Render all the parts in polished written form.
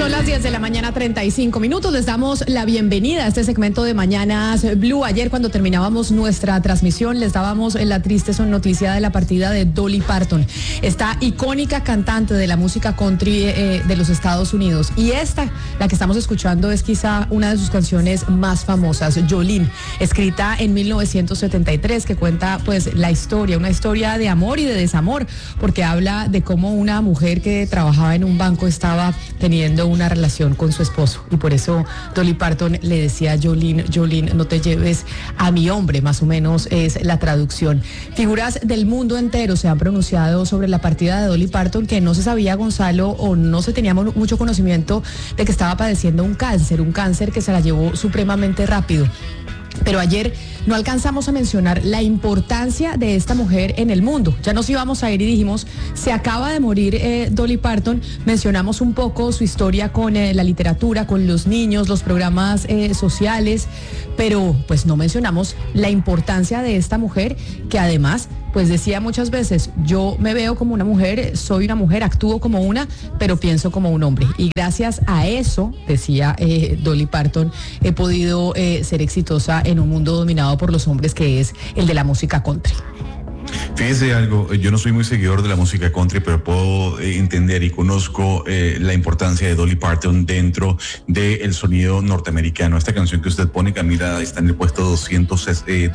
Son las 10 de la mañana, 35 minutos. Les damos la bienvenida a este segmento de Mañanas Blue. Ayer, cuando terminábamos nuestra transmisión, les dábamos la triste noticia de la partida de Dolly Parton, esta icónica cantante de la música country de los Estados Unidos. Y esta, la que estamos escuchando, es quizá una de sus canciones más famosas, Jolene, escrita en 1973, que cuenta pues la historia, una historia de amor y de desamor, porque habla de cómo una mujer que trabajaba en un banco estaba teniendo una relación con su esposo, y por eso Dolly Parton le decía a Jolene, Jolene, no te lleves a mi hombre, más o menos es la traducción. Figuras del mundo entero se han pronunciado sobre la partida de Dolly Parton, que no se sabía, Gonzalo, o no se tenía mucho conocimiento de que estaba padeciendo un cáncer que se la llevó supremamente rápido. Pero ayer no alcanzamos a mencionar la importancia de esta mujer en el mundo. Ya nos íbamos a ir y dijimos, se acaba de morir Dolly Parton. Mencionamos un poco su historia con la literatura, con los niños, los programas sociales, pero pues no mencionamos la importancia de esta mujer, que además pues decía muchas veces, yo me veo como una mujer, soy una mujer, actúo como una, pero pienso como un hombre. Y gracias a eso, decía Dolly Parton, he podido ser exitosa en un mundo dominado por los hombres, que es el de la música country. Fíjese algo, yo no soy muy seguidor de la música country, pero puedo entender y conozco la importancia de Dolly Parton dentro del sonido norteamericano. Esta canción que usted pone, Camila, está en el puesto 207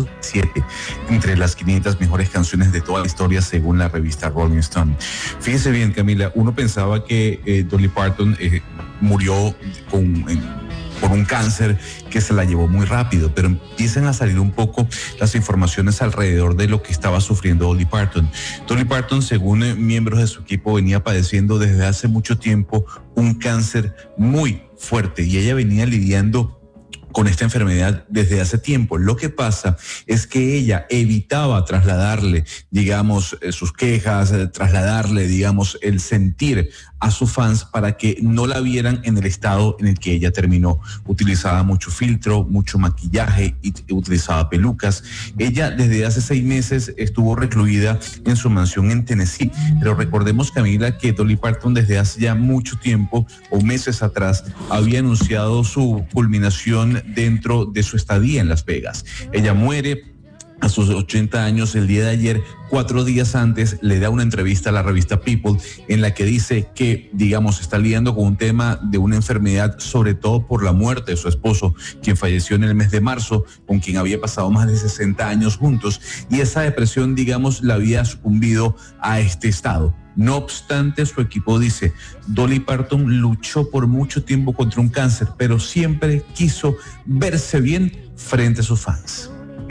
entre las 500 mejores canciones de toda la historia según la revista Rolling Stone. Fíjese bien, Camila, uno pensaba que Dolly Parton murió por un cáncer que se la llevó muy rápido, pero empiezan a salir un poco las informaciones alrededor de lo que estaba sufriendo Dolly Parton. Dolly Parton, según miembros de su equipo, venía padeciendo desde hace mucho tiempo un cáncer muy fuerte, y ella venía lidiando con esta enfermedad desde hace tiempo. Lo que pasa es que ella evitaba trasladarle, digamos, sus quejas, trasladarle, digamos, el sentir a sus fans para que no la vieran en el estado en el que ella terminó. Utilizaba mucho filtro, mucho maquillaje y utilizaba pelucas. Ella desde hace 6 meses estuvo recluida en su mansión en Tennessee, pero recordemos, Camila, que Dolly Parton desde hace ya mucho tiempo o meses atrás había anunciado su culminación dentro de su estadía en Las Vegas. Ella muere a sus 80 años el día de ayer. 4 días antes le da una entrevista a la revista People en la que dice que, digamos, está lidiando con un tema de una enfermedad, sobre todo por la muerte de su esposo, quien falleció en el mes de marzo, con quien había pasado más de 60 años juntos, y esa depresión, digamos, la había sucumbido a este estado. No obstante, su equipo dice, Dolly Parton luchó por mucho tiempo contra un cáncer, pero siempre quiso verse bien frente a sus fans.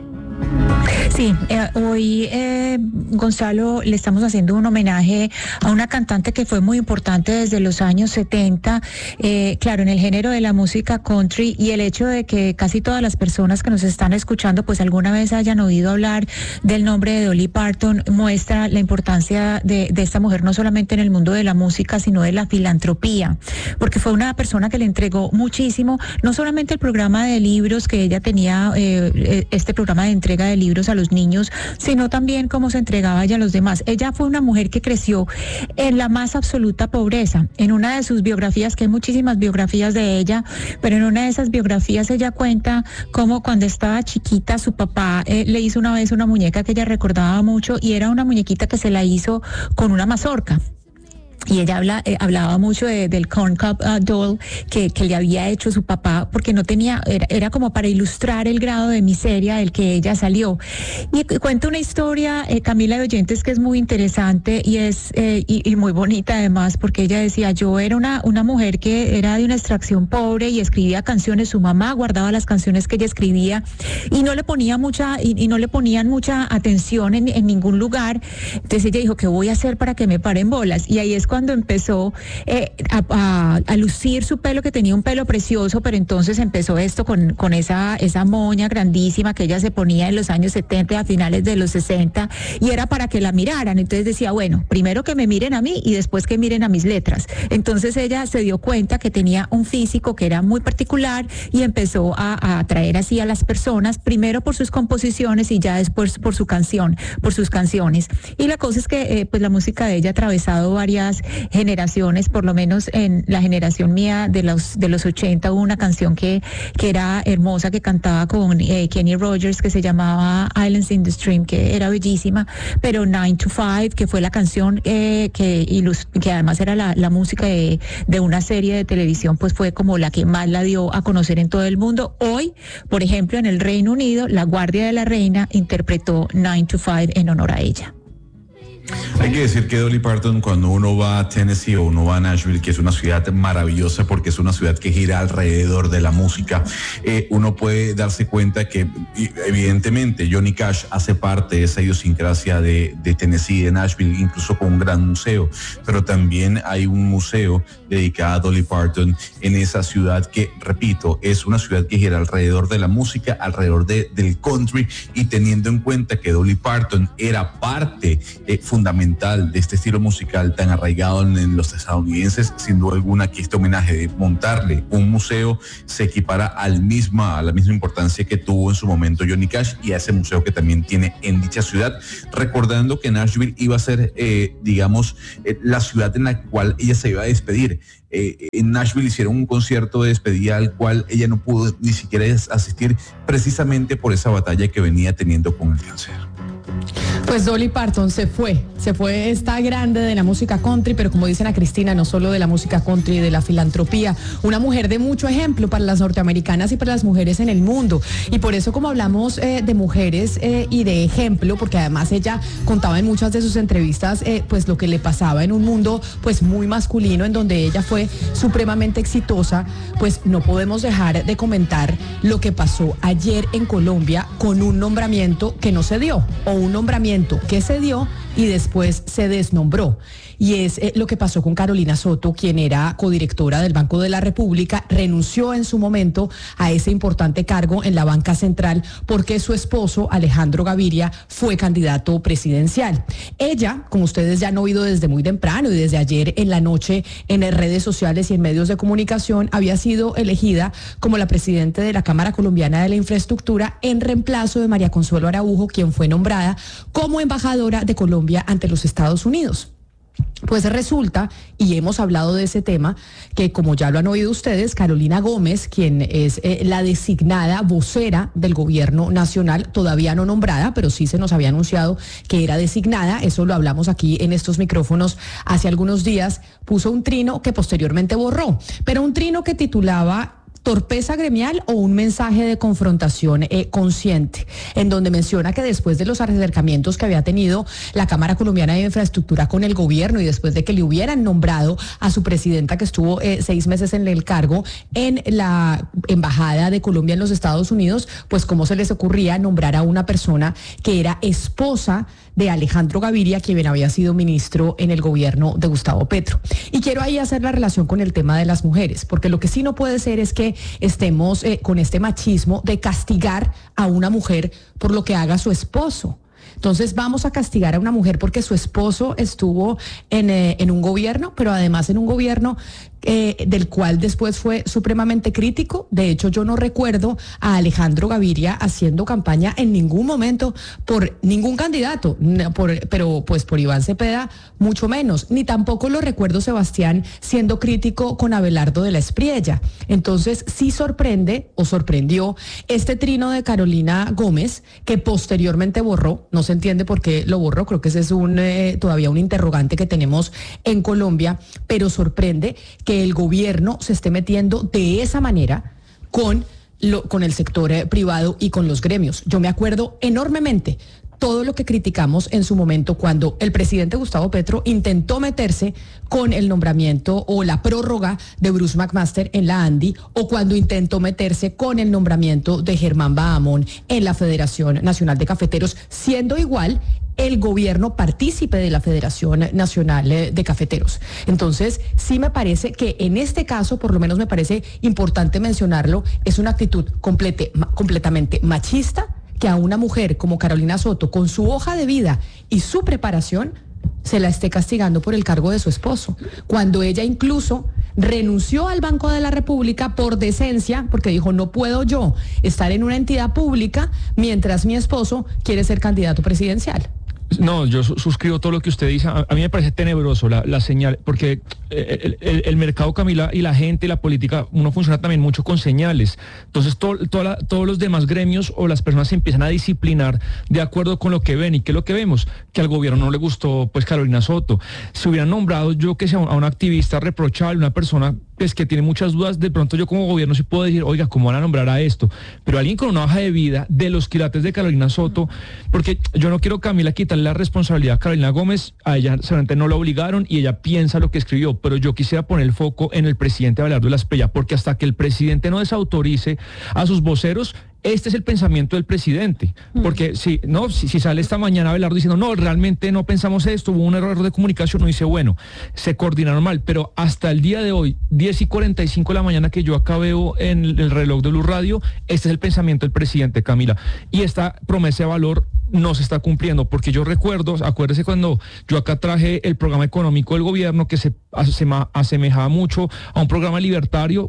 Sí, hoy Gonzalo, le estamos haciendo un homenaje a una cantante que fue muy importante desde los años 70, claro, en el género de la música country, y el hecho de que casi todas las personas que nos están escuchando pues alguna vez hayan oído hablar del nombre de Dolly Parton muestra la importancia de esta mujer, no solamente en el mundo de la música, sino de la filantropía, porque fue una persona que le entregó muchísimo, no solamente el programa de libros que ella tenía, este programa de entrega de libros a los niños, sino también cómo se entregaba ella a los demás. Ella fue una mujer que creció en la más absoluta pobreza. En una de sus biografías, que hay muchísimas biografías de ella, pero en una de esas biografías ella cuenta cómo cuando estaba chiquita su papá le hizo una vez una muñeca que ella recordaba mucho, y era una muñequita que se la hizo con una mazorca. Y ella hablaba mucho del corn cob doll que le había hecho su papá, porque no tenía, era como para ilustrar el grado de miseria del que ella salió. Y cuenta una historia, Camila, de oyentes, que es muy interesante y es y muy bonita además, porque ella decía, yo era una mujer que era de una extracción pobre y escribía canciones, su mamá guardaba las canciones que ella escribía y no le ponía y no le ponían mucha atención en ningún lugar. Entonces ella dijo, ¿qué voy a hacer para que me paren bolas? Y ahí es cuando empezó a lucir su pelo, que tenía un pelo precioso, pero entonces empezó esto con esa moña grandísima que ella se ponía en los años 70, a finales de los 60, y era para que la miraran. Entonces decía, bueno, primero que me miren a mí y después que miren a mis letras. Entonces ella se dio cuenta que tenía un físico que era muy particular y empezó a atraer así a las personas, primero por sus composiciones y ya después por sus canciones. Y la cosa es que pues la música de ella ha atravesado varias las generaciones, por lo menos en la generación mía de los 80, hubo una canción que era hermosa, que cantaba con Kenny Rogers, que se llamaba Islands in the Stream, que era bellísima, pero 9 to 5, que fue la canción que además era la música de una serie de televisión, pues fue como la que más la dio a conocer en todo el mundo. Hoy, por ejemplo, en el Reino Unido, la Guardia de la Reina interpretó 9 to 5 en honor a ella. Hay que decir que Dolly Parton, cuando uno va a Tennessee o uno va a Nashville, que es una ciudad maravillosa porque es una ciudad que gira alrededor de la música, uno puede darse cuenta que evidentemente Johnny Cash hace parte de esa idiosincrasia de Tennessee, de Nashville, incluso con un gran museo, pero también hay un museo dedicado a Dolly Parton en esa ciudad que, repito, es una ciudad que gira alrededor de la música, alrededor del country, y teniendo en cuenta que Dolly Parton era parte fundamental de este estilo musical tan arraigado en los estadounidenses, sin duda alguna que este homenaje de montarle un museo se equipara a la misma importancia que tuvo en su momento Johnny Cash, y a ese museo que también tiene en dicha ciudad, recordando que Nashville iba a ser, la ciudad en la cual ella se iba a despedir. En Nashville hicieron un concierto de despedida al cual ella no pudo ni siquiera asistir, precisamente por esa batalla que venía teniendo con el cáncer. Pues Dolly Parton se fue esta grande de la música country, pero como dicen a Cristina, no solo de la música country, de la filantropía, una mujer de mucho ejemplo para las norteamericanas y para las mujeres en el mundo. Y por eso, como hablamos de mujeres y de ejemplo, porque además ella contaba en muchas de sus entrevistas pues lo que le pasaba en un mundo pues muy masculino, en donde ella fue supremamente exitosa, pues no podemos dejar de comentar lo que pasó ayer en Colombia con un nombramiento que no se dio, o un nombramiento que se dio y después se desnombró. Y es lo que pasó con Carolina Soto, quien era codirectora del Banco de la República, renunció en su momento a ese importante cargo en la banca central porque su esposo, Alejandro Gaviria, fue candidato presidencial. Ella, como ustedes ya han oído desde muy temprano y desde ayer en la noche en redes sociales y en medios de comunicación, había sido elegida como la presidenta de la Cámara Colombiana de la Infraestructura en reemplazo de María Consuelo Araujo, quien fue nombrada como embajadora de Colombia ante los Estados Unidos. Pues resulta, y hemos hablado de ese tema, que como ya lo han oído ustedes, Carolina Gómez, quien es la designada vocera del gobierno nacional, todavía no nombrada, pero sí se nos había anunciado que era designada, eso lo hablamos aquí en estos micrófonos hace algunos días, puso un trino que posteriormente borró, pero un trino que titulaba torpeza gremial o un mensaje de confrontación consciente, en donde menciona que después de los acercamientos que había tenido la Cámara Colombiana de Infraestructura con el gobierno y después de que le hubieran nombrado a su presidenta, que estuvo 6 meses en el cargo en la Embajada de Colombia en los Estados Unidos, pues cómo se les ocurría nombrar a una persona que era esposa de Alejandro Gaviria, quien había sido ministro en el gobierno de Gustavo Petro. Y quiero ahí hacer la relación con el tema de las mujeres, porque lo que sí no puede ser es que estemos con este machismo de castigar a una mujer por lo que haga su esposo. Entonces vamos a castigar a una mujer porque su esposo estuvo en un gobierno, pero además en un gobierno del cual después fue supremamente crítico. De hecho, yo no recuerdo a Alejandro Gaviria haciendo campaña en ningún momento por ningún candidato, pero pues por Iván Cepeda mucho menos, ni tampoco lo recuerdo, Sebastián, siendo crítico con Abelardo de la Espriella. Entonces sí sorprende o sorprendió este trino de Carolina Gómez, que posteriormente borró. No se entiende por qué lo borró, creo que ese es todavía un interrogante que tenemos en Colombia, pero sorprende que el gobierno se esté metiendo de esa manera con el sector privado y con los gremios. Yo me acuerdo enormemente todo lo que criticamos en su momento cuando el presidente Gustavo Petro intentó meterse con el nombramiento o la prórroga de Bruce McMaster en la ANDI, o cuando intentó meterse con el nombramiento de Germán Bahamón en la Federación Nacional de Cafeteros, siendo igual el gobierno partícipe de la Federación Nacional de Cafeteros. Entonces, sí me parece que en este caso, por lo menos me parece importante mencionarlo, es una actitud completamente machista, que a una mujer como Carolina Soto, con su hoja de vida y su preparación, se la esté castigando por el cargo de su esposo, cuando ella incluso renunció al Banco de la República por decencia, porque dijo, no puedo yo estar en una entidad pública mientras mi esposo quiere ser candidato presidencial. No, yo suscribo todo lo que usted dice. A mí me parece tenebroso la señal, porque el mercado, Camila, y la gente, la política, uno funciona también mucho con señales. Entonces, todos los demás gremios o las personas se empiezan a disciplinar de acuerdo con lo que ven. ¿Y qué es lo que vemos? Que al gobierno no le gustó, pues, Carolina Soto. Si hubieran nombrado, yo que sea, a una activista reprochable, una persona pues que tiene muchas dudas, de pronto yo como gobierno sí puedo decir, oiga, ¿cómo van a nombrar a esto? Pero alguien con una hoja de vida de los quilates de Carolina Soto, porque yo no quiero, Camila, quitarle la responsabilidad a Carolina Gómez, a ella seguramente no la obligaron y ella piensa lo que escribió, pero yo quisiera poner el foco en el presidente Abelardo de la Espriella, porque hasta que el presidente no desautorice a sus voceros, este es el pensamiento del presidente, porque si sale esta mañana Abelardo diciendo, no, realmente no pensamos esto, hubo un error de comunicación, uno dice, bueno, se coordinaron mal, pero hasta el día de hoy, 10:45 de la mañana que yo acá veo en el reloj de Blue Radio, este es el pensamiento del presidente, Camila, y esta promesa de valor no se está cumpliendo, porque yo recuerdo, acuérdese cuando yo acá traje el programa económico del gobierno que se asemejaba mucho a un programa libertario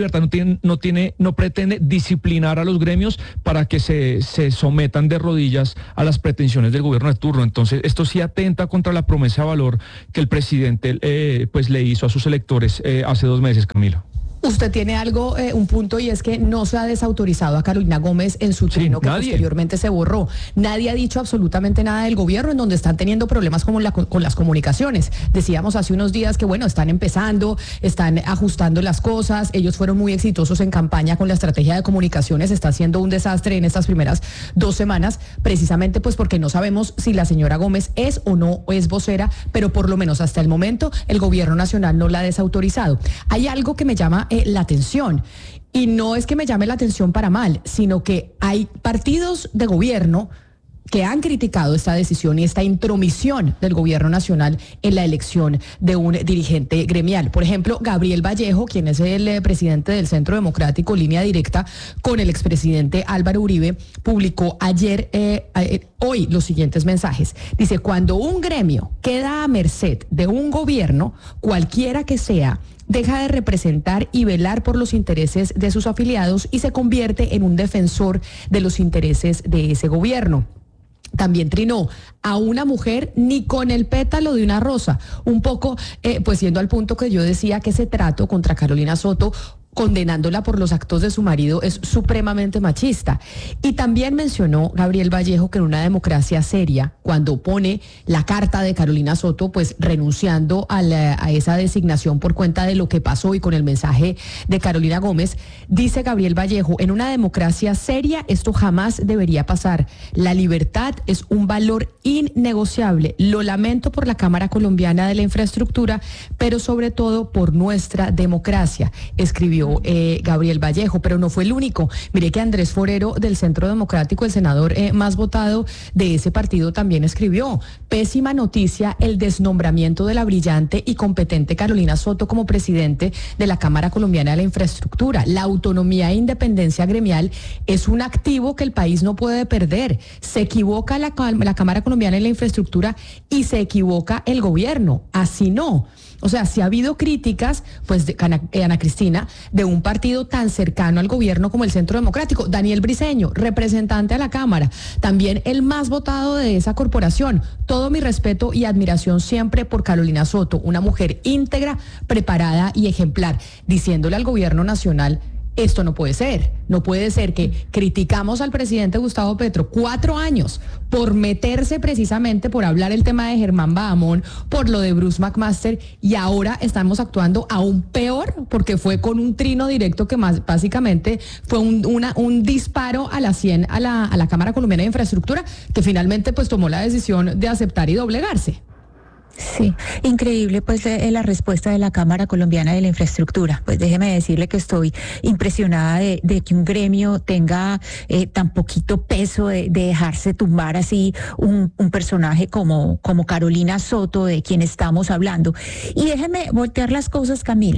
no pretende disciplinar a los gremios para que se sometan de rodillas a las pretensiones del gobierno de turno. Entonces, esto sí atenta contra la promesa de valor que el presidente pues le hizo a sus electores hace 2 meses, Camilo. Usted tiene algo, un punto, y es que no se ha desautorizado a Carolina Gómez en su trino, que posteriormente se borró. Nadie ha dicho absolutamente nada del gobierno, en donde están teniendo problemas con las comunicaciones. Decíamos hace unos días que, bueno, están empezando, están ajustando las cosas, ellos fueron muy exitosos en campaña con la estrategia de comunicaciones, está siendo un desastre en estas primeras 2 semanas, precisamente pues porque no sabemos si la señora Gómez es o no es vocera, pero por lo menos hasta el momento el gobierno nacional no la ha desautorizado. Hay algo que me llama la atención, y no es que me llame la atención para mal, sino que hay partidos de gobierno que han criticado esta decisión y esta intromisión del gobierno nacional en la elección de un dirigente gremial. Por ejemplo, Gabriel Vallejo, quien es el presidente del Centro Democrático, línea directa con el expresidente Álvaro Uribe, publicó hoy los siguientes mensajes. Dice, cuando un gremio queda a merced de un gobierno, cualquiera que sea, deja de representar y velar por los intereses de sus afiliados y se convierte en un defensor de los intereses de ese gobierno. También trinó, a una mujer ni con el pétalo de una rosa. Un poco, pues yendo al punto que yo decía, que ese trato contra Carolina Soto, condenándola por los actos de su marido, es supremamente machista. Y también mencionó Gabriel Vallejo que en una democracia seria, cuando pone la carta de Carolina Soto, pues renunciando a esa designación por cuenta de lo que pasó y con el mensaje de Carolina Gómez, dice Gabriel Vallejo, en una democracia seria esto jamás debería pasar. La libertad es un valor innegociable. Lo lamento por la Cámara Colombiana de la Infraestructura, pero sobre todo por nuestra democracia, escribió Gabriel Vallejo, pero no fue el único. Mire que Andrés Forero del Centro Democrático, el senador más votado de ese partido, también escribió, pésima noticia el desnombramiento de la brillante y competente Carolina Soto como presidente de la Cámara Colombiana de la Infraestructura. La autonomía e independencia gremial es un activo que el país no puede perder. Se equivoca la Cámara Colombiana de la Infraestructura y se equivoca el gobierno. Así no. O sea, si ha habido críticas, pues, de Ana Cristina, de un partido tan cercano al gobierno como el Centro Democrático. Daniel Briceño, representante a la Cámara, también el más votado de esa corporación. Todo mi respeto y admiración siempre por Carolina Soto, una mujer íntegra, preparada y ejemplar, diciéndole al gobierno nacional, esto no puede ser. No puede ser que criticamos al presidente Gustavo Petro 4 años por meterse precisamente, por hablar el tema de Germán Bahamón, por lo de Bruce McMaster, y ahora estamos actuando aún peor porque fue con un trino directo que más básicamente fue un disparo a la 100 a la Cámara Colombiana de Infraestructura, que finalmente pues tomó la decisión de aceptar y doblegarse. Sí, increíble pues la respuesta de la Cámara Colombiana de la Infraestructura. Pues déjeme decirle que estoy impresionada de que un gremio tenga tan poquito peso de dejarse tumbar así un personaje como Carolina Soto, de quien estamos hablando. Y déjeme voltear las cosas, Camila.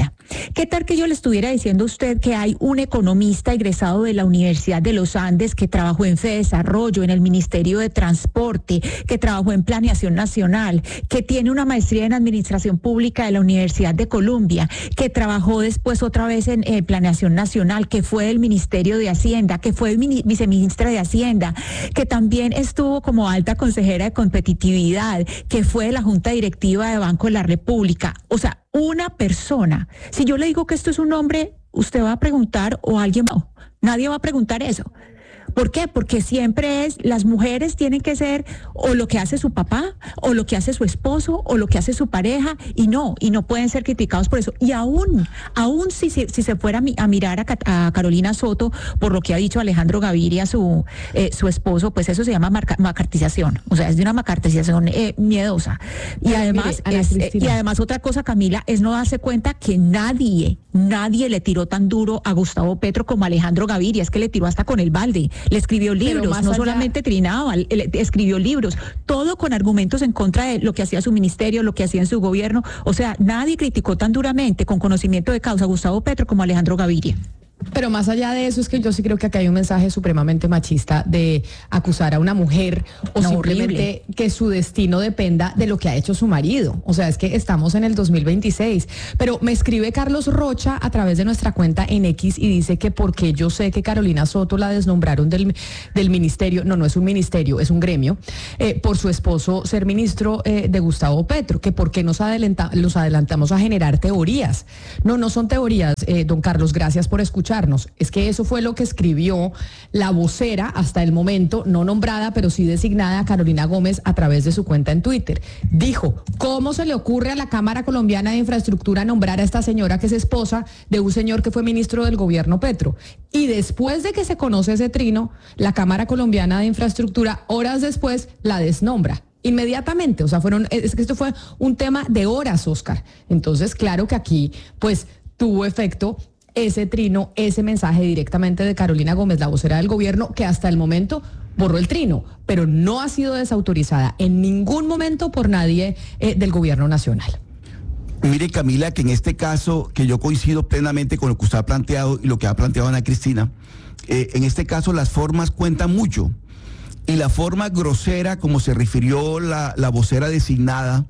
¿Qué tal que yo le estuviera diciendo a usted que hay un economista egresado de la Universidad de los Andes que trabajó en Fedesarrollo, en el Ministerio de Transporte, que trabajó en Planeación Nacional, que tiene una maestría en Administración Pública de la Universidad de Columbia, que trabajó después otra vez en Planeación Nacional, que fue del Ministerio de Hacienda, que fue viceministra de Hacienda, que también estuvo como alta consejera de competitividad, que fue de la Junta Directiva de Banco de la República? O sea, una persona. Si yo le digo que esto es un hombre, usted va a preguntar o alguien va. Nadie va a preguntar eso. ¿Por qué? Porque siempre las mujeres tienen que ser o lo que hace su papá, o lo que hace su esposo, o lo que hace su pareja, y no pueden ser criticados por eso. Y aún si se fuera a mirar a Carolina Soto, por lo que ha dicho Alejandro Gaviria, su esposo, pues eso se llama macartización. O sea, es de una macartización miedosa. Y además, otra cosa, Camila, es no darse cuenta que nadie le tiró tan duro a Gustavo Petro como Alejandro Gaviria. Es que le tiró hasta con el balde. Le escribió libros, no solamente trinaba, escribió libros, todo con argumentos en contra de lo que hacía su ministerio, lo que hacía en su gobierno. O sea, nadie criticó tan duramente, con conocimiento de causa, a Gustavo Petro como a Alejandro Gaviria. Pero más allá de eso, es que yo sí creo que acá hay un mensaje supremamente machista de acusar a una mujer o simplemente que su destino dependa de lo que ha hecho su marido. O sea, es que estamos en el 2026. Pero me escribe Carlos Rocha a través de nuestra cuenta en X y dice que porque yo sé que Carolina Soto la desnombraron del ministerio, no es un ministerio, es un gremio, por su esposo ser ministro de Gustavo Petro, que por qué nos adelantamos a generar teorías. No son teorías, don Carlos, gracias por escuchar. Es que eso fue lo que escribió la vocera hasta el momento, no nombrada, pero sí designada, Carolina Gómez, a través de su cuenta en Twitter. Dijo, ¿cómo se le ocurre a la Cámara Colombiana de Infraestructura nombrar a esta señora que es esposa de un señor que fue ministro del gobierno Petro? Y después de que se conoce ese trino, la Cámara Colombiana de Infraestructura, horas después, la desnombra. Inmediatamente, o sea, es que esto fue un tema de horas, Oscar. Entonces, claro que aquí, pues, tuvo efecto ese trino, ese mensaje directamente de Carolina Gómez, la vocera del gobierno, que hasta el momento borró el trino, pero no ha sido desautorizada en ningún momento por nadie del gobierno nacional. Mire, Camila, que en este caso, que yo coincido plenamente con lo que usted ha planteado y lo que ha planteado Ana Cristina, en este caso las formas cuentan mucho. Y la forma grosera, como se refirió la vocera designada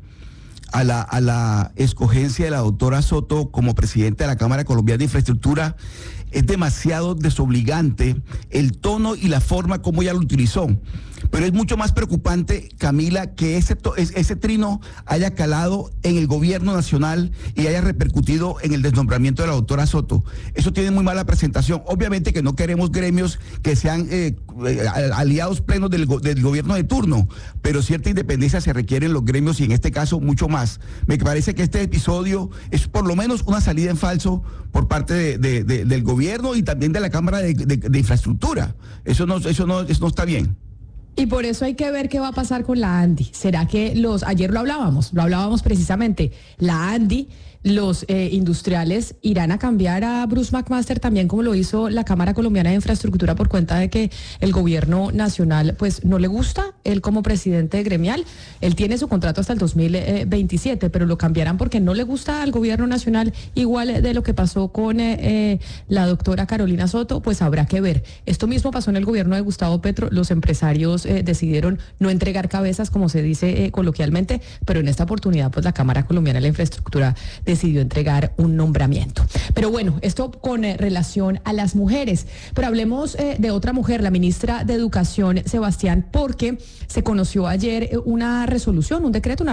a la escogencia de la doctora Soto como presidenta de la Cámara Colombiana de Infraestructura, es demasiado desobligante el tono y la forma como ella lo utilizó. Pero es mucho más preocupante, Camila, que ese trino haya calado en el gobierno nacional y haya repercutido en el desnombramiento de la doctora Soto. Eso tiene muy mala presentación. Obviamente que no queremos gremios que sean aliados plenos del gobierno de turno, pero cierta independencia se requiere en los gremios y en este caso mucho más. Me parece que este episodio es por lo menos una salida en falso por parte del gobierno y también de la Cámara de Infraestructura. Eso no está bien. Y por eso hay que ver qué va a pasar con la ANDI. ¿Será que ayer lo hablábamos precisamente, la ANDI, los industriales irán a cambiar a Bruce McMaster también como lo hizo la Cámara Colombiana de Infraestructura por cuenta de que el gobierno nacional pues no le gusta él como presidente gremial? Él tiene su contrato hasta el 2027, pero lo cambiarán porque no le gusta al gobierno nacional, igual de lo que pasó con la doctora Carolina Soto. Pues habrá que ver. Esto mismo pasó en el gobierno de Gustavo Petro. Los empresarios decidieron no entregar cabezas, como se dice coloquialmente, pero en esta oportunidad pues la Cámara Colombiana de la Infraestructura decidió entregar un nombramiento. Pero bueno, esto con relación a las mujeres. Pero hablemos de otra mujer, la ministra de Educación, Sebastián, porque se conoció ayer una resolución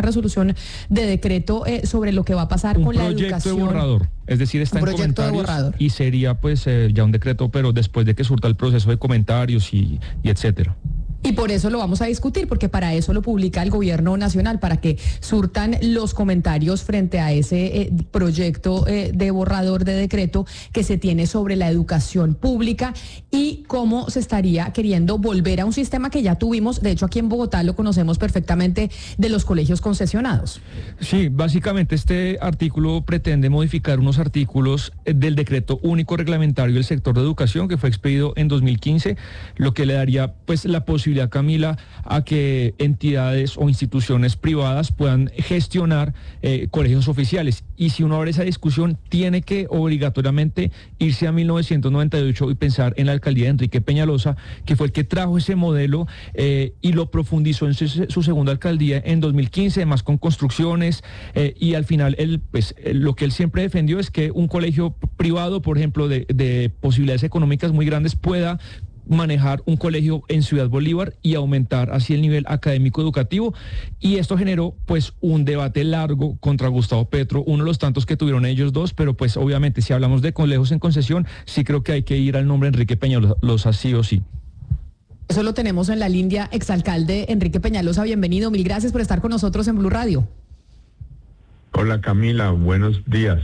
de decreto sobre lo que va a pasar con la educación. Un proyecto de borrador, es decir, está en comentarios y sería pues ya un decreto, pero después de que surta el proceso de comentarios y etcétera. Y por eso lo vamos a discutir, porque para eso lo publica el gobierno nacional, para que surtan los comentarios frente a ese proyecto de borrador de decreto que se tiene sobre la educación pública y cómo se estaría queriendo volver a un sistema que ya tuvimos. De hecho, aquí en Bogotá lo conocemos perfectamente, de los colegios concesionados. Sí, básicamente este artículo pretende modificar unos artículos del decreto único reglamentario del sector de educación que fue expedido en 2015, lo que le daría pues la posibilidad posibilidad, Camila, a que entidades o instituciones privadas puedan gestionar colegios oficiales. Y si uno abre esa discusión, tiene que obligatoriamente irse a 1998 y pensar en la alcaldía de Enrique Peñalosa, que fue el que trajo ese modelo y lo profundizó en su segunda alcaldía en 2015, además con construcciones, y al final lo que él siempre defendió es que un colegio privado, por ejemplo, de posibilidades económicas muy grandes, pueda manejar un colegio en Ciudad Bolívar y aumentar así el nivel académico educativo, y esto generó pues un debate largo contra Gustavo Petro, uno de los tantos que tuvieron ellos dos, pero pues obviamente si hablamos de colegios en concesión, sí creo que hay que ir al nombre Enrique Peñalosa sí o sí. Eso lo tenemos en la línea, exalcalde Enrique Peñalosa, bienvenido, mil gracias por estar con nosotros en Blue Radio. Hola Camila, buenos días.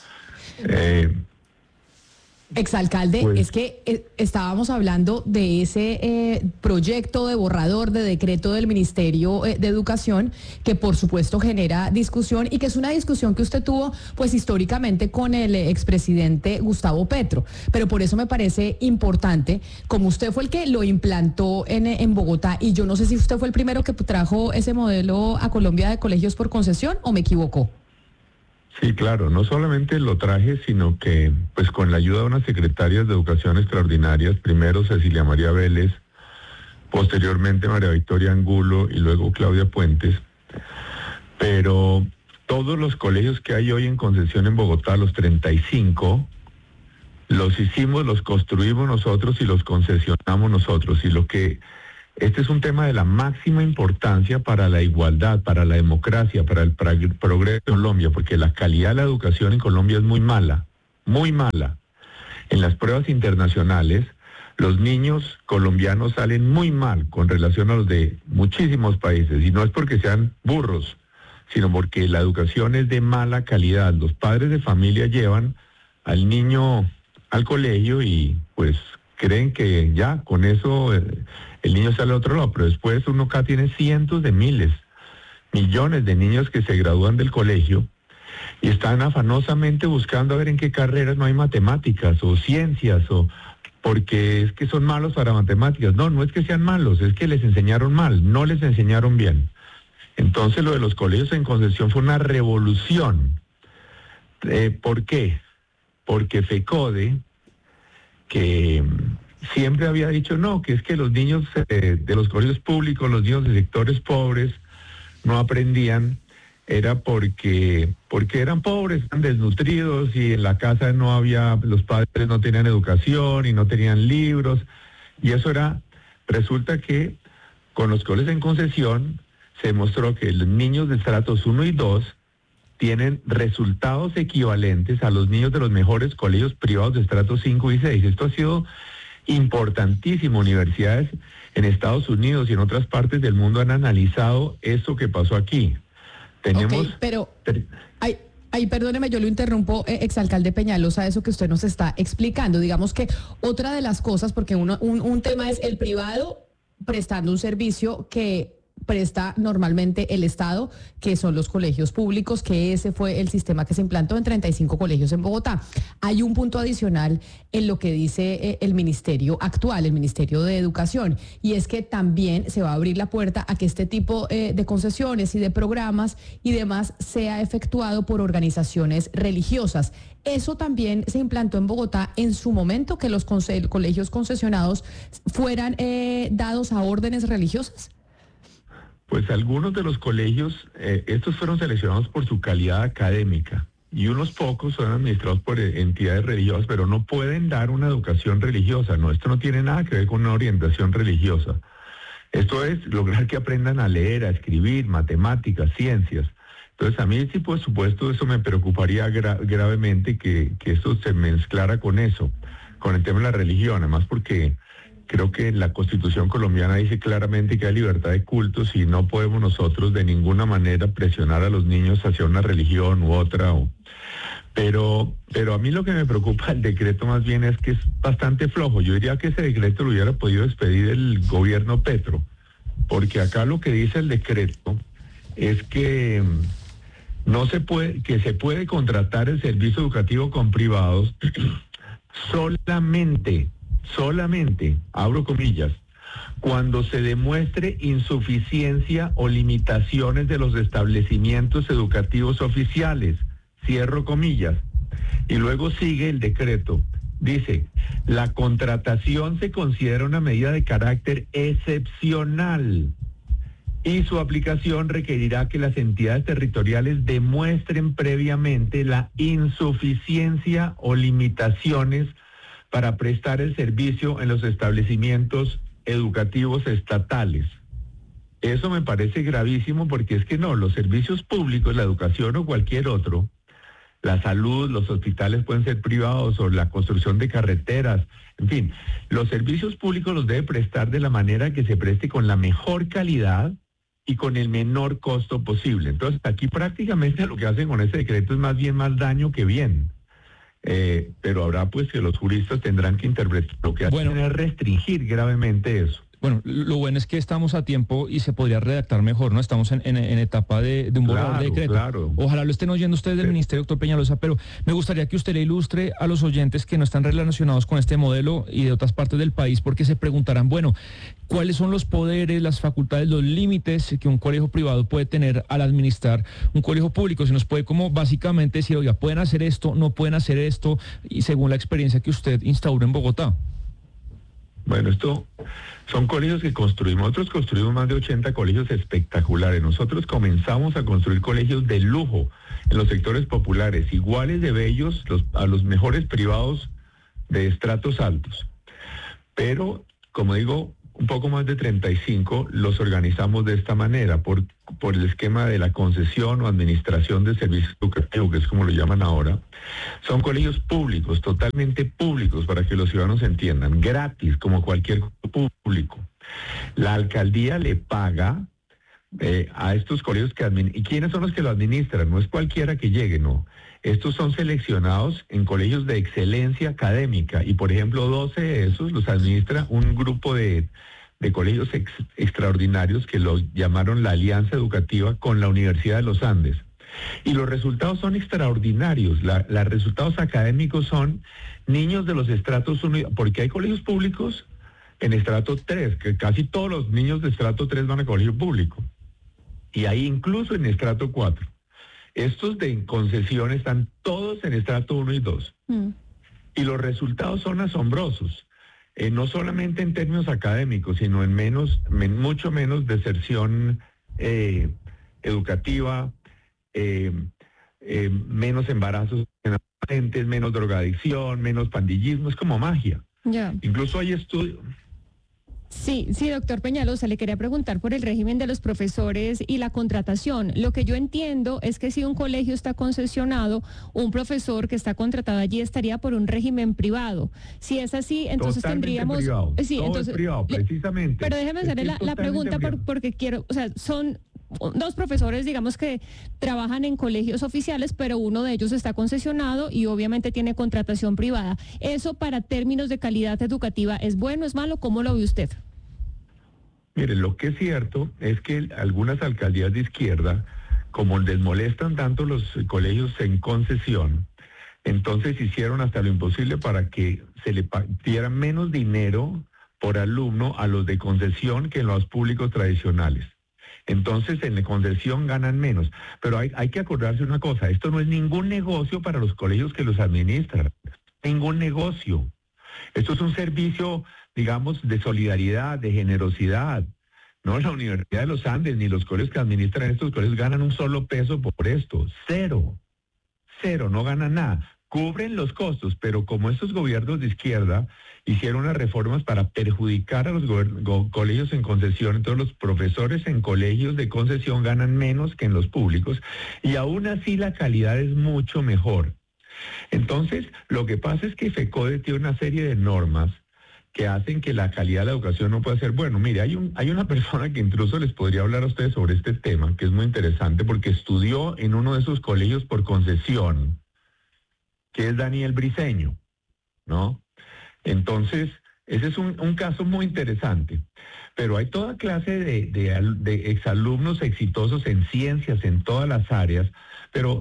Exalcalde, pues, es que estábamos hablando de ese proyecto de borrador de decreto del Ministerio de Educación, que por supuesto genera discusión y que es una discusión que usted tuvo pues históricamente con el expresidente Gustavo Petro. Pero por eso me parece importante, como usted fue el que lo implantó en Bogotá, y yo no sé si usted fue el primero que trajo ese modelo a Colombia de colegios por concesión, ¿o me equivoco? Sí, claro, no solamente lo traje, sino que pues con la ayuda de unas secretarias de educación extraordinarias, primero Cecilia María Vélez, posteriormente María Victoria Angulo y luego Claudia Puentes, pero todos los colegios que hay hoy en concesión en Bogotá, los 35, los hicimos, los construimos nosotros y los concesionamos nosotros, y este es un tema de la máxima importancia para la igualdad, para la democracia, para el progreso de Colombia, porque la calidad de la educación en Colombia es muy mala, muy mala. En las pruebas internacionales, los niños colombianos salen muy mal con relación a los de muchísimos países, y no es porque sean burros, sino porque la educación es de mala calidad. Los padres de familia llevan al niño al colegio y pues creen que ya con eso el niño sale al otro lado, pero después uno acá tiene cientos de miles, millones de niños que se gradúan del colegio y están afanosamente buscando a ver en qué carreras no hay matemáticas o ciencias, o porque es que son malos para matemáticas. No es que sean malos, es que les enseñaron mal, no les enseñaron bien. Entonces lo de los colegios en concesión fue una revolución. ¿Por qué? Porque FECODE, que siempre había dicho no, que es que los niños de los colegios públicos, los niños de sectores pobres no aprendían, era porque eran pobres, eran desnutridos y en la casa no había, los padres no tenían educación y no tenían libros, y eso resulta que con los colegios en concesión se demostró que los niños de estratos 1 y 2 tienen resultados equivalentes a los niños de los mejores colegios privados de estratos 5 y 6. Esto ha sido importantísimo. Universidades en Estados Unidos y en otras partes del mundo han analizado esto que pasó aquí. Tenemos... Okay, pero... perdóneme, yo lo interrumpo, exalcalde Peñalosa, eso que usted nos está explicando. Digamos que otra de las cosas, porque un tema es el privado prestando un servicio que presta normalmente el Estado, que son los colegios públicos, que ese fue el sistema que se implantó en 35 colegios en Bogotá. Hay un punto adicional en lo que dice el ministerio actual, el Ministerio de Educación, y es que también se va a abrir la puerta a que este tipo de concesiones y de programas y demás sea efectuado por organizaciones religiosas. Eso también se implantó en Bogotá en su momento, que los colegios concesionados fueran dados a órdenes religiosas. Pues algunos de los colegios, estos fueron seleccionados por su calidad académica y unos pocos son administrados por entidades religiosas, pero no pueden dar una educación religiosa. No, esto no tiene nada que ver con una orientación religiosa. Esto es lograr que aprendan a leer, a escribir, matemáticas, ciencias. Entonces a mí sí, por supuesto, eso me preocuparía gravemente que esto se mezclara con eso, con el tema de la religión, además porque... Creo que la Constitución colombiana dice claramente que hay libertad de cultos y no podemos nosotros de ninguna manera presionar a los niños hacia una religión u otra. Pero a mí lo que me preocupa del decreto más bien es que es bastante flojo. Yo diría que ese decreto lo hubiera podido expedir el gobierno Petro, porque acá lo que dice el decreto es que se puede contratar el servicio educativo con privados solamente, abro comillas, cuando se demuestre insuficiencia o limitaciones de los establecimientos educativos oficiales, cierro comillas. Y luego sigue el decreto. Dice, la contratación se considera una medida de carácter excepcional y su aplicación requerirá que las entidades territoriales demuestren previamente la insuficiencia o limitaciones para prestar el servicio en los establecimientos educativos estatales. Eso me parece gravísimo porque es que no, los servicios públicos, la educación o cualquier otro, la salud, los hospitales pueden ser privados o la construcción de carreteras, en fin, los servicios públicos los debe prestar de la manera que se preste con la mejor calidad y con el menor costo posible. Entonces, aquí prácticamente lo que hacen con ese decreto es más bien más daño que bien. Pero habrá pues que los juristas tendrán que interpretar. Lo que hacen es restringir gravemente eso. Bueno, lo bueno es que estamos a tiempo y se podría redactar mejor, ¿no? Estamos en etapa de un borrador de decreto. Claro. Ojalá lo estén oyendo ustedes del Ministerio, doctor Peñalosa, pero me gustaría que usted le ilustre a los oyentes que no están relacionados con este modelo y de otras partes del país, porque se preguntarán, bueno, ¿cuáles son los poderes, las facultades, los límites que un colegio privado puede tener al administrar un colegio público? Se nos puede como básicamente decir, oiga, pueden hacer esto, no pueden hacer esto, y según la experiencia que usted instauró en Bogotá. Bueno, esto son colegios que construimos. Nosotros construimos más de 80 colegios espectaculares. Nosotros comenzamos a construir colegios de lujo en los sectores populares, iguales de bellos a los mejores privados de estratos altos. Pero, como digo, un poco más de 35 los organizamos de esta manera, por el esquema de la concesión o administración de servicios educativos, que es como lo llaman ahora. Son colegios públicos, totalmente públicos, para que los ciudadanos entiendan, gratis, como cualquier público. La alcaldía le paga a estos colegios que administran. ¿Y quiénes son los que lo administran? No es cualquiera que llegue, no. Estos son seleccionados en colegios de excelencia académica y, por ejemplo, 12 de esos los administra un grupo de colegios extraordinarios que lo llamaron la Alianza Educativa con la Universidad de los Andes. Y los resultados son extraordinarios. Los resultados académicos son niños de los estratos 1, porque hay colegios públicos en estrato 3, que casi todos los niños de estrato 3 van a colegio público. Y hay incluso en estrato 4. Estos de concesión están todos en estrato 1 y 2. Y los resultados son asombrosos. No solamente en términos académicos, sino en mucho menos deserción educativa, menos embarazos en adolescentes, menos drogadicción, menos pandillismo, es como magia. Incluso hay estudios. Sí, doctor Peñalosa, le quería preguntar por el régimen de los profesores y la contratación. Lo que yo entiendo es que si un colegio está concesionado, un profesor que está contratado allí estaría por un régimen privado. Si es así, entonces totalmente tendríamos... Privado. Sí, todo entonces, es privado, precisamente. Pero déjeme hacerle la pregunta porque quiero, o sea, son 2 profesores, digamos, que trabajan en colegios oficiales, pero uno de ellos está concesionado y obviamente tiene contratación privada. ¿Eso para términos de calidad educativa es bueno, es malo? ¿Cómo lo ve usted? Mire, lo que es cierto es que algunas alcaldías de izquierda, como les molestan tanto los colegios en concesión, entonces hicieron hasta lo imposible para que se le diera menos dinero por alumno a los de concesión que en los públicos tradicionales. Entonces en la concesión ganan menos. Pero hay que acordarse una cosa, esto no es ningún negocio para los colegios que los administran, ningún negocio. Esto es un servicio, digamos, de solidaridad, de generosidad. No, la Universidad de los Andes ni los colegios que administran estos colegios ganan un solo peso por esto. Cero, no ganan nada. Cubren los costos, pero como estos gobiernos de izquierda hicieron unas reformas para perjudicar a los colegios en concesión, entonces los profesores en colegios de concesión ganan menos que en los públicos y aún así la calidad es mucho mejor. Entonces, lo que pasa es que FECODE tiene una serie de normas que hacen que la calidad de la educación no pueda ser bueno. Mire, hay una persona que incluso les podría hablar a ustedes sobre este tema, que es muy interesante porque estudió en uno de esos colegios por concesión, que es Daniel Briceño, ¿no? Entonces, ese es un caso muy interesante. Pero hay toda clase de exalumnos exitosos en ciencias, en todas las áreas, pero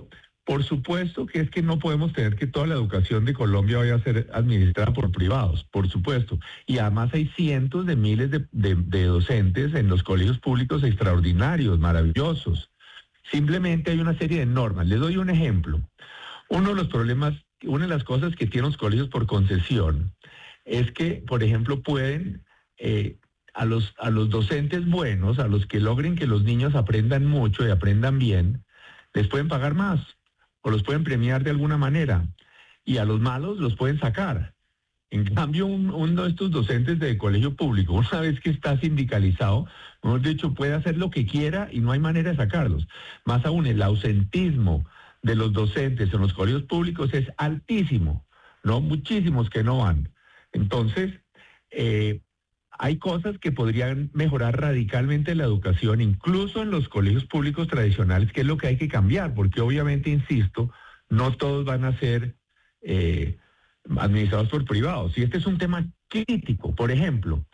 Por supuesto que es que no podemos tener que toda la educación de Colombia vaya a ser administrada por privados, por supuesto. Y además hay cientos de miles de docentes en los colegios públicos extraordinarios, maravillosos. Simplemente hay una serie de normas. Les doy un ejemplo. Uno de los problemas, una de las cosas que tienen los colegios por concesión es que, por ejemplo, pueden a los docentes buenos, a los que logren que los niños aprendan mucho y aprendan bien, les pueden pagar más o los pueden premiar de alguna manera, y a los malos los pueden sacar. En cambio, uno de estos docentes de colegio público, una vez que está sindicalizado, mejor dicho, puede hacer lo que quiera y no hay manera de sacarlos. Más aún, el ausentismo de los docentes en los colegios públicos es altísimo, ¿no? Muchísimos que no van. Entonces, hay cosas que podrían mejorar radicalmente la educación, incluso en los colegios públicos tradicionales, que es lo que hay que cambiar, porque obviamente, insisto, no todos van a ser administrados por privados. Y este es un tema crítico. Por ejemplo,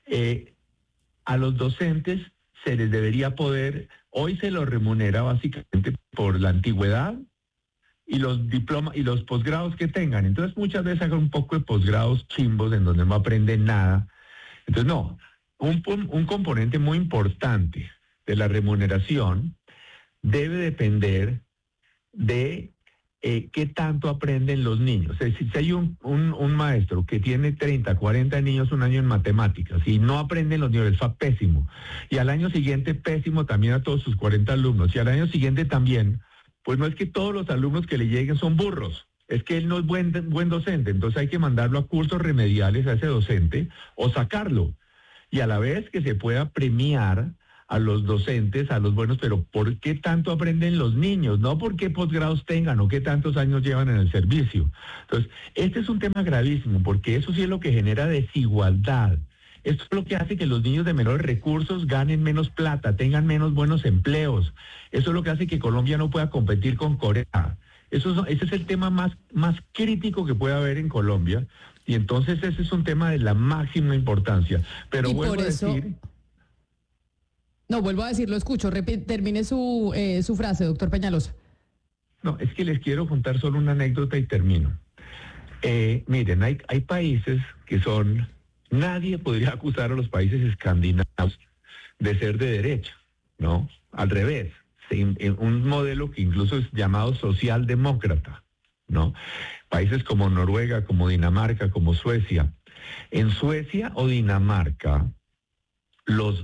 a los docentes se les debería poder, hoy se los remunera básicamente por la antigüedad y los diplomas y los posgrados que tengan. Entonces muchas veces hagan un poco de posgrados chimbos en donde no aprenden nada. Entonces, no, un componente muy importante de la remuneración debe depender de qué tanto aprenden los niños. Es decir, si hay un maestro que tiene 30, 40 niños un año en matemáticas y no aprenden los niños, les va pésimo. Y al año siguiente pésimo también a todos sus 40 alumnos. Y al año siguiente también, pues no es que todos los alumnos que le lleguen son burros. Es que él no es buen docente, entonces hay que mandarlo a cursos remediales a ese docente o sacarlo. Y a la vez que se pueda premiar a los docentes, a los buenos, pero ¿por qué tanto aprenden los niños? No por qué posgrados tengan o qué tantos años llevan en el servicio. Entonces, este es un tema gravísimo, porque eso sí es lo que genera desigualdad. Esto es lo que hace que los niños de menores recursos ganen menos plata, tengan menos buenos empleos. Eso es lo que hace que Colombia no pueda competir con Corea. Ese es el tema más crítico que puede haber en Colombia, y entonces ese es un tema de la máxima importancia. Pero vuelvo a decir... No, vuelvo a decir, lo escucho, termine su frase, doctor Peñalosa. No, es que les quiero contar solo una anécdota y termino. Miren, hay países que son... Nadie podría acusar a los países escandinavos de ser de derecha, ¿no? Al revés. Un modelo que incluso es llamado socialdemócrata, ¿no? Países como Noruega, como Dinamarca, como Suecia. En Suecia o Dinamarca, los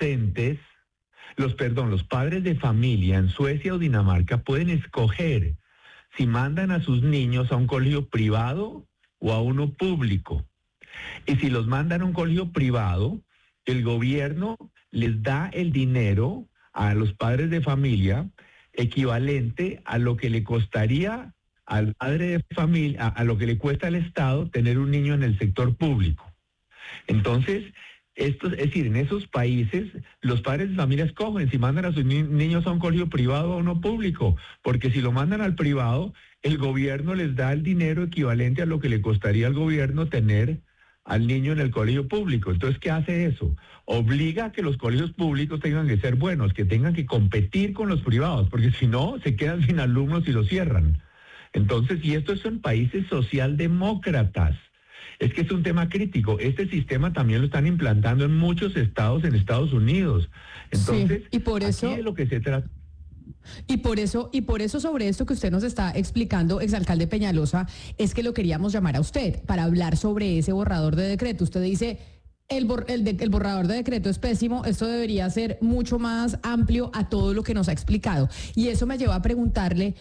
padres de familia en Suecia o Dinamarca pueden escoger si mandan a sus niños a un colegio privado o a uno público. Y si los mandan a un colegio privado, el gobierno les da el dinero a los padres de familia equivalente a lo que le costaría al padre de familia, a lo que le cuesta al Estado tener un niño en el sector público. Entonces, es decir, en esos países los padres de familia escogen si mandan a sus niños a un colegio privado o a uno público, porque si lo mandan al privado, el gobierno les da el dinero equivalente a lo que le costaría al gobierno tener al niño en el colegio público. Entonces, ¿qué hace eso? Obliga a que los colegios públicos tengan que ser buenos, que tengan que competir con los privados, porque si no, se quedan sin alumnos y los cierran. Entonces, y esto son países socialdemócratas. Es que es un tema crítico. Este sistema también lo están implantando en muchos estados en Estados Unidos. Entonces, sí, y por eso... aquí de lo que se trata... Y por eso sobre esto que usted nos está explicando, exalcalde Peñalosa, es que lo queríamos llamar a usted para hablar sobre ese borrador de decreto. Usted dice, el borrador de decreto es pésimo, esto debería ser mucho más amplio a todo lo que nos ha explicado. Y eso me lleva a preguntarle...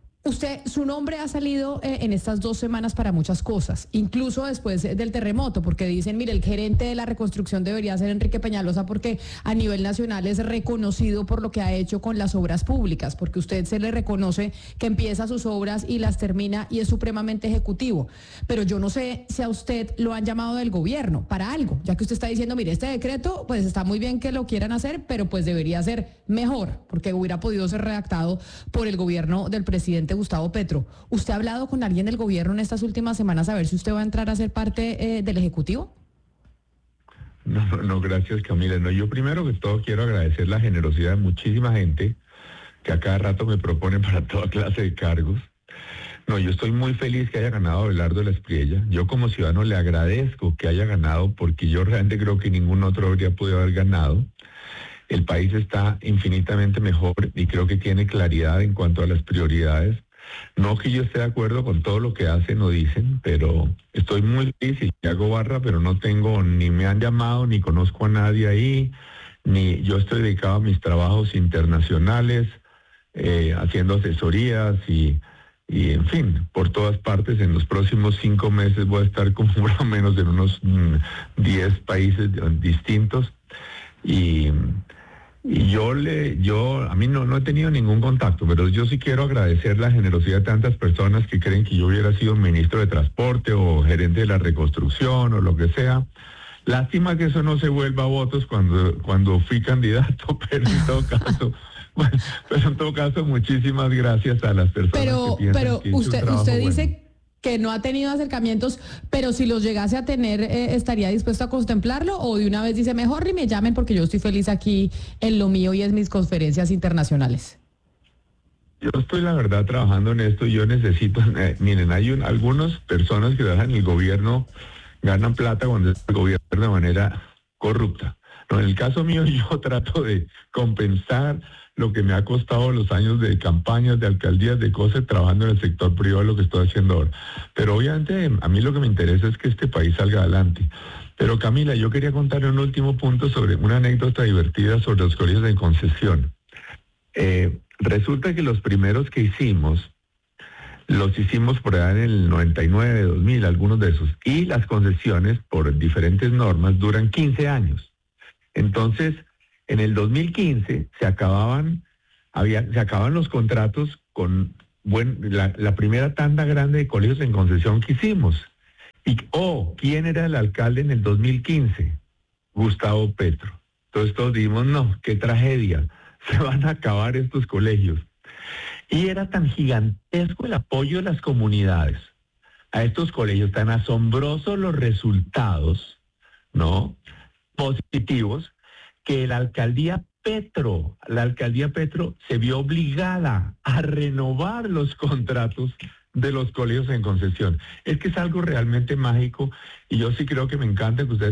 Su nombre ha salido en estas 2 semanas para muchas cosas, incluso después del terremoto, porque dicen, mire, el gerente de la reconstrucción debería ser Enrique Peñalosa porque a nivel nacional es reconocido por lo que ha hecho con las obras públicas, porque usted se le reconoce que empieza sus obras y las termina y es supremamente ejecutivo. Pero yo no sé si a usted lo han llamado del gobierno para algo, ya que usted está diciendo, mire, este decreto pues está muy bien que lo quieran hacer, pero pues debería ser mejor, porque hubiera podido ser redactado por el gobierno del presidente Gustavo Petro. ¿Usted ha hablado con alguien del gobierno en estas últimas semanas a ver si usted va a entrar a ser parte del Ejecutivo? No, gracias, Camila. No, yo primero que todo quiero agradecer la generosidad de muchísima gente que a cada rato me proponen para toda clase de cargos. No, yo estoy muy feliz que haya ganado Abelardo de la Espriella. Yo como ciudadano le agradezco que haya ganado, porque yo realmente creo que ningún otro habría podido haber ganado. El país está infinitamente mejor y creo que tiene claridad en cuanto a las prioridades. No que yo esté de acuerdo con todo lo que hacen o dicen, pero estoy muy feliz y hago barra, pero no tengo, ni me han llamado, ni conozco a nadie ahí, ni yo estoy dedicado a mis trabajos internacionales, haciendo asesorías y en fin, por todas partes. En los próximos 5 meses voy a estar como por lo menos en unos 10 países distintos y a mí no he tenido ningún contacto, pero yo sí quiero agradecer la generosidad de tantas personas que creen que yo hubiera sido ministro de Transporte o gerente de la reconstrucción o lo que sea. Lástima que eso no se vuelva a votos cuando fui candidato, pero en todo caso... Bueno, pero en todo caso, muchísimas gracias a las personas que piensan pero que hice un trabajo usted dice bueno. que no ha tenido acercamientos, pero si los llegase a tener, ¿estaría dispuesto a contemplarlo? ¿O de una vez dice, mejor ni me llamen porque yo estoy feliz aquí en lo mío y en mis conferencias internacionales? Yo estoy, la verdad, trabajando en esto y yo necesito... miren, hay algunas personas que trabajan en el gobierno, ganan plata cuando es el gobierno de manera corrupta. No, en el caso mío, yo trato de compensar lo que me ha costado los años de campañas, de alcaldías, de cosas, trabajando en el sector privado, lo que estoy haciendo ahora. Pero obviamente a mí lo que me interesa es que este país salga adelante. Pero Camila, yo quería contarle un último punto sobre una anécdota divertida sobre los colegios de concesión. Resulta que los primeros que hicimos, los hicimos por allá en el 99, 2000, algunos de esos. Y las concesiones, por diferentes normas, duran 15 años. Entonces, en el 2015 se acababan los contratos con la primera tanda grande de colegios en concesión que hicimos. ¿Quién era el alcalde en el 2015? Gustavo Petro. Entonces todos dijimos, no, qué tragedia, se van a acabar estos colegios. Y era tan gigantesco el apoyo de las comunidades a estos colegios, tan asombrosos los resultados, ¿no?, positivos, que la alcaldía Petro se vio obligada a renovar los contratos de los colegios en concesión. Es que es algo realmente mágico y yo sí creo que me encanta que ustedes